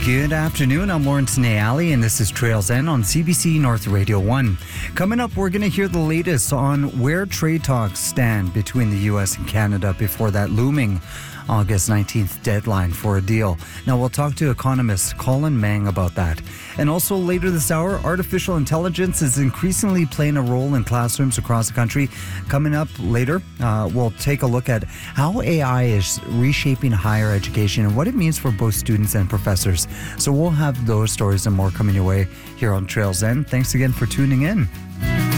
Good afternoon. I'm Lawrence Nayali, and this is Trails End on CBC North Radio 1. Coming up, we're going to hear the latest on where trade talks stand between the U.S. and Canada before that looming August 19th deadline for a deal. Now, we'll talk to economist Colin Mang about that. And also later this hour, artificial intelligence is increasingly playing a role in classrooms across the country. Coming up later, we'll take a look at how AI is reshaping higher education and what it means for both students and professors. So we'll have those stories and more coming your way here on Trails End. Thanks again for tuning in.